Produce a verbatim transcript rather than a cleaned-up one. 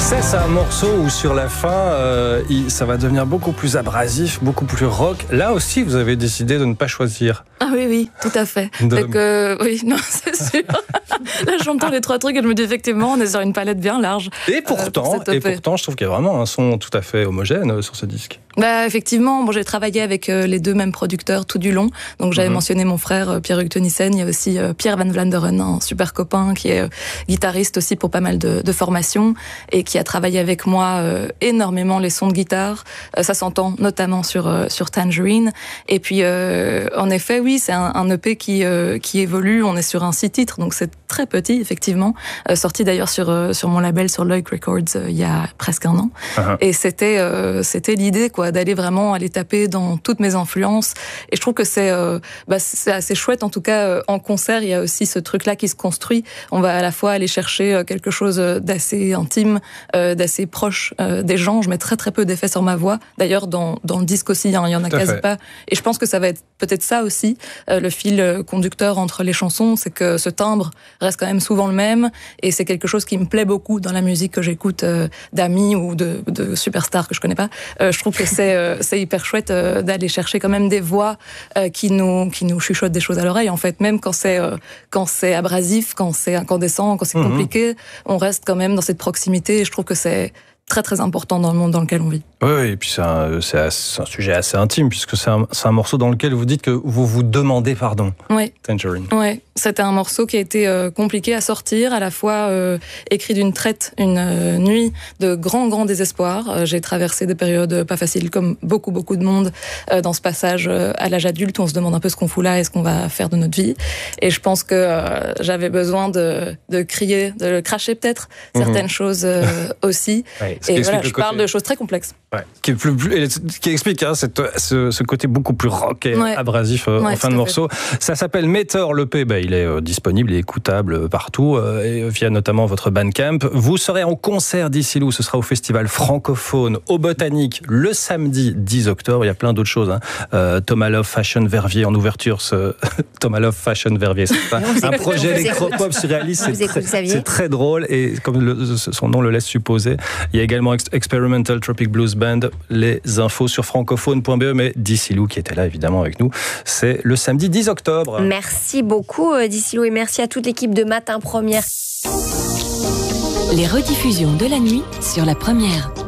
C'est un morceau où sur la fin, euh, il, ça va devenir beaucoup plus abrasif, beaucoup plus rock. Là aussi, vous avez décidé de ne pas choisir. Ah oui, oui, tout à fait. De... Donc, euh, oui, non, c'est sûr. Là, j'entends les trois trucs et je me dis effectivement, on est sur une palette bien large. Et pourtant, euh, et pourtant, je trouve qu'il y a vraiment un son tout à fait homogène euh, sur ce disque. Bah, effectivement, bon, j'ai travaillé avec euh, les deux mêmes producteurs tout du long. Donc, j'avais mm-hmm. mentionné mon frère euh, Pierre-Hugues Tenissen. Il y a aussi euh, Pierre Van Vlanderen, un super copain qui est euh, guitariste aussi pour pas mal de, de formations et qui a travaillé avec moi euh, énormément les sons de guitare. Euh, ça s'entend notamment sur euh, sur Tangerine. Et puis, euh, en effet, oui, c'est un, un E P qui euh, qui évolue. On est sur un six titres, donc c'est très petit, effectivement. Euh, sorti d'ailleurs sur euh, sur mon label, sur Loic Records, euh, il y a presque un an. Uh-huh. Et c'était euh, c'était l'idée, quoi, d'aller vraiment aller taper dans toutes mes influences. Et je trouve que c'est euh, bah, c'est assez chouette. En tout cas, euh, en concert, il y a aussi ce truc-là qui se construit. On va à la fois aller chercher euh, quelque chose d'assez intime, euh, d'assez proche euh, des gens. Je mets très très peu d'effets sur ma voix. D'ailleurs, dans dans le disque aussi, hein, il y en a quasi pas. Et je pense que ça va être peut-être ça aussi, euh, le fil conducteur entre les chansons, c'est que ce timbre reste quand même souvent le même. Et c'est quelque chose qui me plaît beaucoup dans la musique que j'écoute euh, d'amis ou de, de superstars que je connais pas. Euh, je trouve que c'est euh, c'est hyper chouette euh, d'aller chercher quand même des voix euh, qui nous qui nous chuchotent des choses à l'oreille. En fait, même quand c'est euh, quand c'est abrasif, quand c'est incandescent, quand c'est mmh. compliqué, on reste quand même dans cette proximité. Et je trouve que c'est très très important dans le monde dans lequel on vit. Oui, et puis c'est un, c'est un sujet assez intime, puisque c'est un, c'est un morceau dans lequel vous dites que vous vous demandez pardon. Oui. Tangerine. Oui, c'était un morceau qui a été euh, compliqué à sortir, à la fois euh, écrit d'une traite, une euh, nuit de grand grand désespoir. Euh, j'ai traversé des périodes pas faciles, comme beaucoup beaucoup de monde, euh, dans ce passage euh, à l'âge adulte où on se demande un peu ce qu'on fout là et ce qu'on va faire de notre vie. Et je pense que euh, j'avais besoin de, de crier, de cracher peut-être certaines mmh. choses euh, aussi. Oui. Et voilà, je côté... parle de choses très complexes. Ouais. Qui, est plus, plus, qui explique hein, cette, ce, ce côté beaucoup plus rock et ouais. abrasif euh, ouais, en fin de morceau. Ça s'appelle Meteor, l'E P. Bah, il est euh, disponible, il est écoutable partout, euh, et via notamment votre Bandcamp. Vous serez en concert d'ici Lou, ce sera au Festival francophone au Botanique le samedi dix octobre. Il y a plein d'autres choses. Hein. Euh, Thomas Love Fashion Verviers en ouverture. Ce... Thomas Love Fashion Verviers, c'est pas un projet électropop surréaliste. C'est très, c'est très drôle et comme le, son nom le laisse supposer. Il y a également Experimental Tropic Blues Band. Les infos sur francophone point b e, mais Dicey Lou qui était là évidemment avec nous, c'est le samedi dix octobre. Merci beaucoup Dicey Lou et merci à toute l'équipe de Matin Première. Les rediffusions de la nuit sur la Première.